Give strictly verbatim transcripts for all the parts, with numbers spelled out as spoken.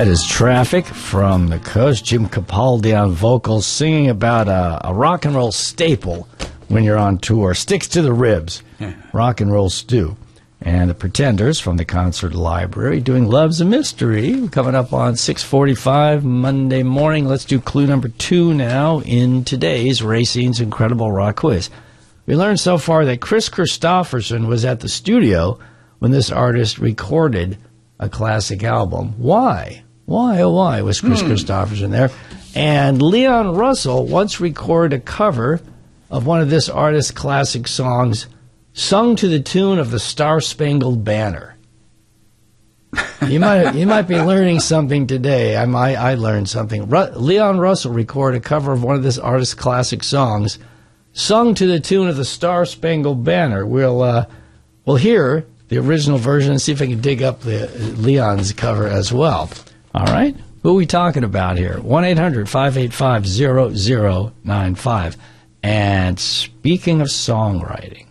That is Traffic from the Coast. Jim Capaldi on vocals, singing about a, a rock and roll staple when you're on tour. Sticks to the ribs. Yeah. Rock and roll stew. And the Pretenders from the Concert Library doing Love's a Mystery. Coming up on six forty-five Monday morning. Let's do clue number two now in today's Racine's Incredible Rock Quiz. We learned so far that Chris Christopherson was at the studio when this artist recorded a classic album. Why? Why, oh why was Chris hmm. Christopherson there? And Leon Russell once recorded a cover of one of this artist's classic songs, sung to the tune of the Star Spangled Banner. You might you might be learning something today. I might I learned something. Ru- Leon Russell recorded a cover of one of this artist's classic songs, sung to the tune of the Star Spangled Banner. We'll uh, we'll hear the original version and see if I can dig up the Leon's cover as well. All right? Who are we talking about here? one eight hundred five eight five zero zero nine five. And speaking of songwriting,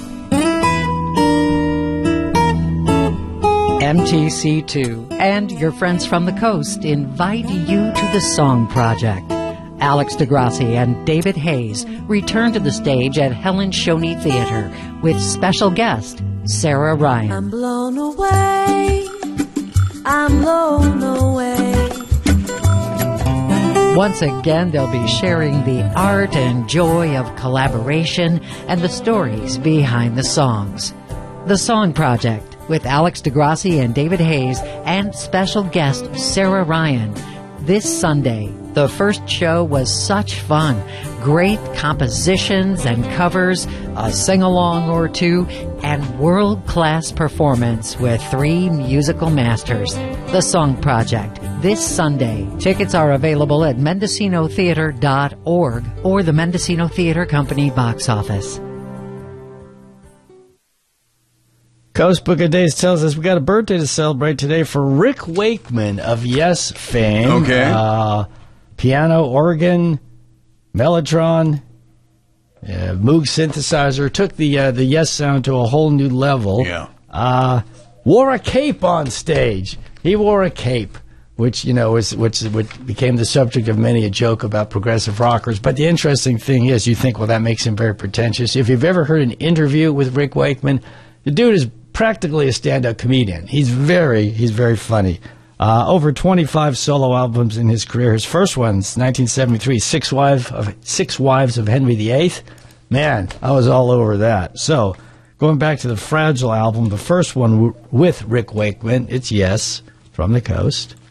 M T C two and your friends from the coast invite you to the Song Project. Alex DeGrassi and David Hayes return to the stage at Helen Shoney Theater with special guest Sarah Ryan. I'm blown away. I'm blown away. Once again, they'll be sharing the art and joy of collaboration and the stories behind the songs. The Song Project with Alex DeGrassi and David Hayes and special guest Sarah Ryan. This Sunday, the first show was such fun. Great compositions and covers, a sing-along or two, and world-class performance with three musical masters. The Song Project, this Sunday. Tickets are available at mendocino theater dot org or the Mendocino Theater Company box office. Coast Book of Days tells us we got a birthday to celebrate today for Rick Wakeman of Yes fame. Okay. Uh, piano, organ, mellotron, uh, Moog synthesizer. Took the uh, the Yes sound to a whole new level. Yeah. Uh, wore a cape on stage. He wore a cape, which, you know, is which, which became the subject of many a joke about progressive rockers. But the interesting thing is, you think, well, that makes him very pretentious. If you've ever heard an interview with Rick Wakeman, the dude is practically a stand-up comedian. He's very, he's very funny. Uh, over twenty-five solo albums in his career. His first one's nineteen seventy-three, Six Wives of Six Wives of Henry the Eighth. Man, I was all over that. So, going back to the Fragile album, the first one w- with Rick Wakeman, it's Yes from the Coast.